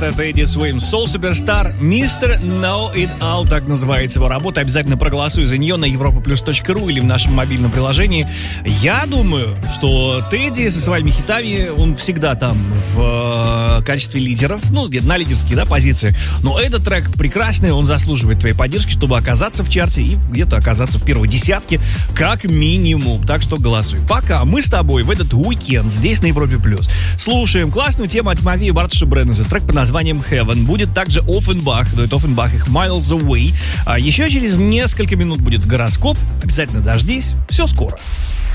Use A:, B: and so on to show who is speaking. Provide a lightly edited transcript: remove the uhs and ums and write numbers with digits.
A: Это Тедди Свим, Soul Superstar, Mr. Know It All, так называется его работа. Обязательно проголосуй за нее на europaplus.ru или в нашем мобильном приложении. Я думаю, что Тедди со своими хитами, он всегда там в качестве лидеров, ну, где-то на лидерские, да, позиции. Но этот трек прекрасный, он заслуживает твоей поддержки, чтобы оказаться в чарте и где-то оказаться в первой десятке, как минимум. Так что голосуй. Пока мы с тобой в этот уикенд здесь на Европе Плюс слушаем классную тему от Мави и Бартоша Бреннеса. Трек под названием Heaven. Будет также Offenbach, дует Offenbach их Miles Away. А еще через несколько минут будет гороскоп. Обязательно дождись. Все скоро.